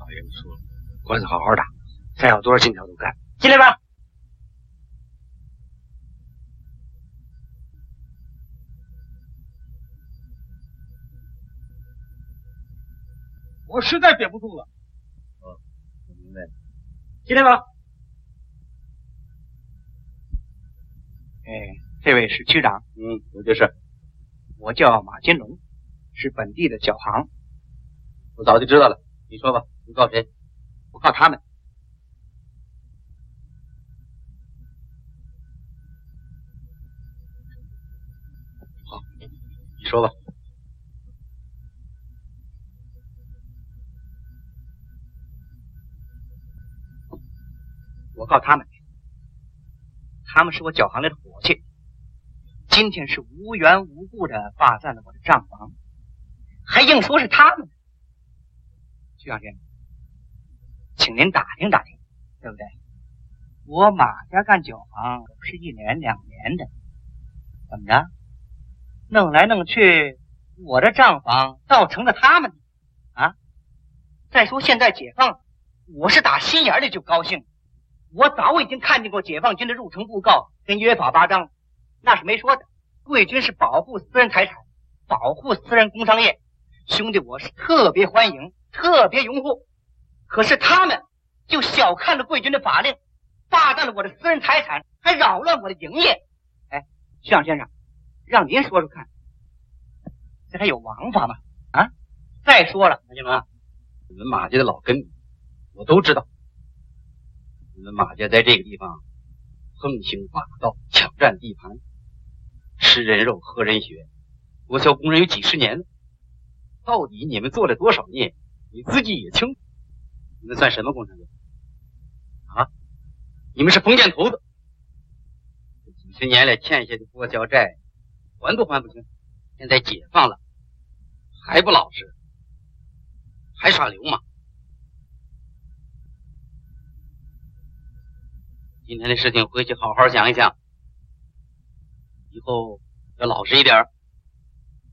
爷们说了，官司好好打，再要多少金条都干。 进来吧。 我实在憋不住了。 我明白了。 进来吧。这位是区长。 有这事。 我叫马金龙，是本地的脚行。 我早就知道了。你说吧，你告谁？ 我告他们。 好，你说吧。 我告他们，他们是我脚行里的伙计，今天是无缘无故的霸占了我的账房，还硬说是他们。徐长先生，请您打听打听，对不对？我马家干脚行不是1年2年的，怎么着？弄来弄去，我的账房倒成了他们的啊！再说现在解放，我是打心眼里就高兴。我早已经看见过解放军的入城布告跟约法8章，那是没说的。贵军是保护私人财产，保护私人工商业，兄弟我是特别欢迎，特别拥护。可是他们就小看了贵军的法令，霸占了我的私人财产，还扰乱我的营业。哎，徐长先生，让您说说看，这还有王法吗？啊！再说了，马金龙， 你们马家的老根我都知道。你们马家在这个地方横行霸道，抢占地盘，吃人肉喝人血，剥削工人有几十年了。到底你们做了多少孽，你自己也清楚。你们算什么工商业啊？你们是封建头子，这几十年来欠下的剥削债还都还不清，现在解放了还不老实，还耍流氓。今天的事情回去好好想一想，以后要老实一点。